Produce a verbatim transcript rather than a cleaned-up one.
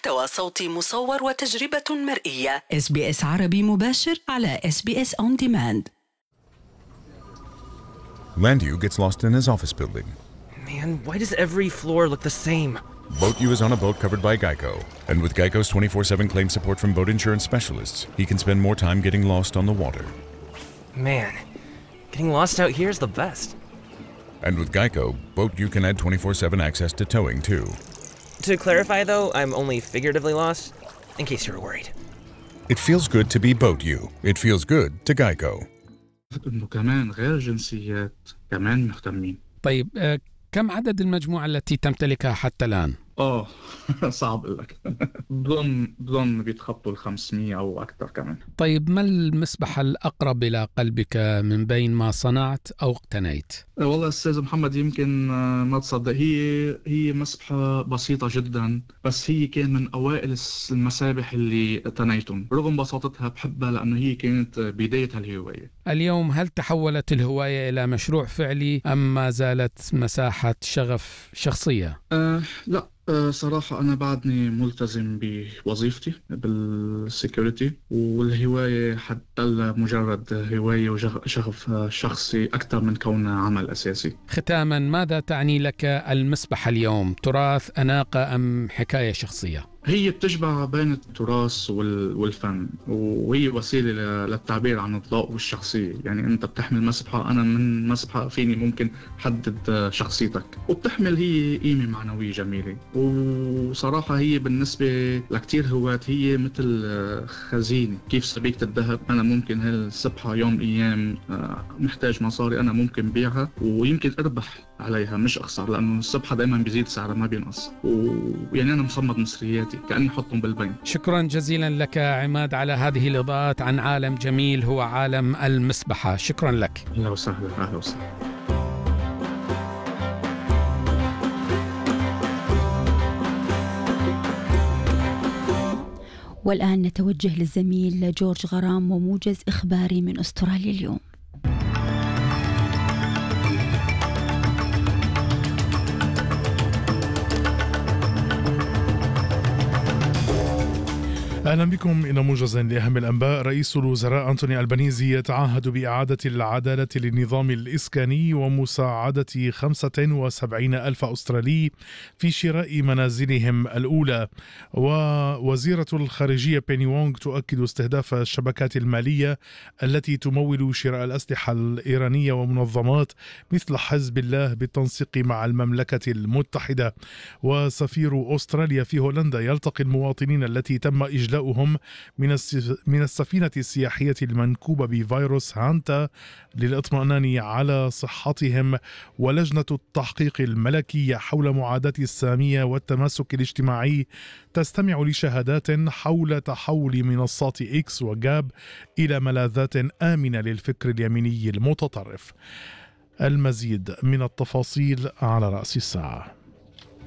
محتوى صوتي مصور وتجربة مرئية. إس بي إس عربي مباشر على إس بي إس On Demand. Landu gets lost in his office building. Man, why does every floor look the same? BoatU is on a boat covered by Geico. And with Geico's twenty-four seven claim support from boat insurance specialists, he can spend more time getting lost on the water. Man, getting lost out here is the best. And with Geico, BoatU can add twenty-four seven access to towing too. To clarify though, I'm only figuratively lost, in case you were worried. It feels good to be BoatU. It feels good to Geico. إنه كمان غير جنسيات كمان مهتمين. طيب آه، كم عدد المجموعة التي تمتلكها حتى الآن؟ آه صعب أقول لك. بظن بظن بيتخطوا الخمسمية أو أكثر كمان. طيب ما المسبحة الأقرب إلى قلبك من بين ما صنعت أو اقتنيت؟ والله أستاذ محمد يمكن ما تصدق، هي هي مسبحة بسيطة جدا، بس هي كان من أوائل المسابح اللي اقتنيتهم. رغم بساطتها بحبها لأنه هي كانت بداية هالهواية. اليوم هل تحولت الهواية إلى مشروع فعلي أم ما زالت مساحة شغف شخصية؟ أه لا أه صراحة أنا بعدني ملتزم بوظيفتي بالسيكوريتي، والهواية حتى مجرد هواية وشغف شخصي أكثر من كونها عمل أساسي. ختاما، ماذا تعني لك المسبحة اليوم؟ تراث، أناقة أم حكاية شخصية؟ هي بتجمع بين التراث والفن، وهي وسيلة للتعبير عن الذوق والشخصية. يعني أنت بتحمل مسبحة، أنا من مسبحة فيني ممكن حدد شخصيتك، وبتحمل هي قيمة معنوية جميلة. وصراحة هي بالنسبة لكتير هواة هي مثل خزينة، كيف سبيكة الذهب. أنا ممكن هالسبحة يوم أيام محتاج مصاري، أنا ممكن بيعها ويمكن أربح عليها مش أخسر، لأنه السبحة دائما بيزيد سعرها ما بينقص. ويعني أنا مصمد مصرياتي كأني حطهم بالبنك. شكرا جزيلا لك عماد على هذه الإضاءات عن عالم جميل هو عالم المسبحة. شكرا لك. أهلا وسهلا. أهلا وسهلا. والآن نتوجه للزميل جورج غرام وموجز إخباري من أستراليا اليوم. أهلا بكم إلى موجز لأهم الأنباء. رئيس الوزراء أنتوني ألبانيزي يتعهد بإعادة العدالة للنظام الإسكاني ومساعدة خمسة وسبعين ألف أسترالي في شراء منازلهم الأولى. ووزيرة الخارجية بيني وونغ تؤكد استهداف الشبكات المالية التي تمول شراء الأسلحة الإيرانية ومنظمات مثل حزب الله بالتنسيق مع المملكة المتحدة. وسفير أستراليا في هولندا يلتقي المواطنين التي تم إجلاء من من السفينة السياحية المنكوبة بفيروس هانتا للإطمئنان على صحتهم. ولجنة التحقيق الملكية حول معاداة السامية والتماسك الاجتماعي تستمع لشهادات حول تحول منصات إكس وجاب إلى ملاذات آمنة للفكر اليميني المتطرف. المزيد من التفاصيل على رأس الساعة.